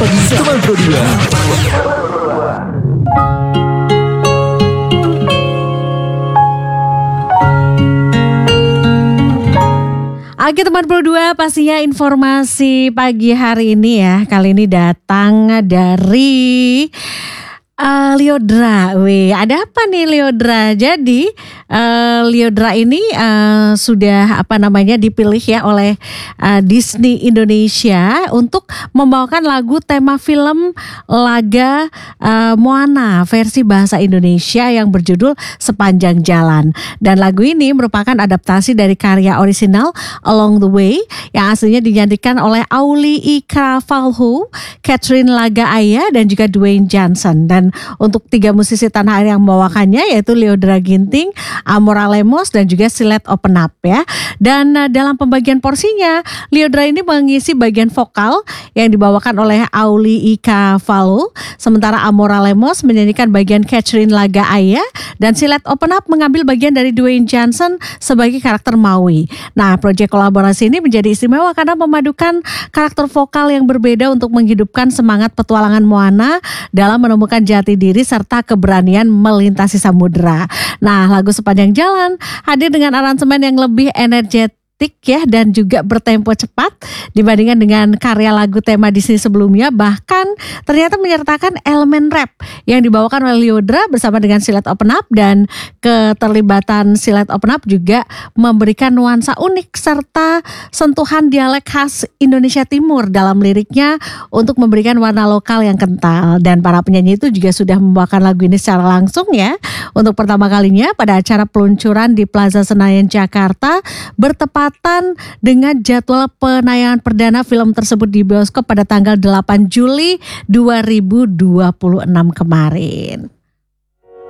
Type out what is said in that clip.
Pagi Teman Pro 2. Oke teman Pro 2, pastinya informasi pagi hari ini ya. Kali ini datang dari Lyodra. Ada apa nih Lyodra? Jadi Lyodra ini sudah dipilih ya oleh Disney Indonesia untuk membawakan lagu tema film laga Moana versi bahasa Indonesia yang berjudul Sepanjang Jalan. Dan lagu ini merupakan adaptasi dari karya orisinal Along the Way yang aslinya dinyanyikan oleh Auli I. Cravalho, Catherine Lagaaya dan juga Dwayne Johnson. Dan untuk 3 musisi tanah air yang membawakannya yaitu Lyodra Ginting, Amora Lemos dan juga Silet Open Up ya. Dan dalam pembagian porsinya Lyodra ini mengisi bagian vokal yang dibawakan oleh Auli I. Cravalho, sementara Amora Lemos menyanyikan bagian Catherine Lagaaya dan Silet Open Up mengambil bagian dari Dwayne Johnson sebagai karakter Maui. Nah, proyek kolaborasi ini menjadi istimewa karena memadukan karakter vokal yang berbeda untuk menghidupkan semangat petualangan Moana dalam menemukan jati diri serta keberanian melintasi samudera. Nah, lagu Sepanjang Jalan hadir dengan aransemen yang lebih energetik ya dan juga bertempo cepat dibandingkan dengan karya lagu tema Disney sebelumnya. Bahkan ternyata menyertakan elemen rap yang dibawakan oleh Lyodra bersama dengan Silet Open Up, dan keterlibatan Silet Open Up juga memberikan nuansa unik serta sentuhan dialek khas Indonesia Timur dalam liriknya untuk memberikan warna lokal yang kental. Dan para penyanyi itu juga sudah membawakan lagu ini secara langsung ya untuk pertama kalinya pada acara peluncuran di Plaza Senayan Jakarta, bertepatan dengan jadwal penayangan perdana film tersebut di bioskop pada tanggal 8 Juli 2026 kemarin.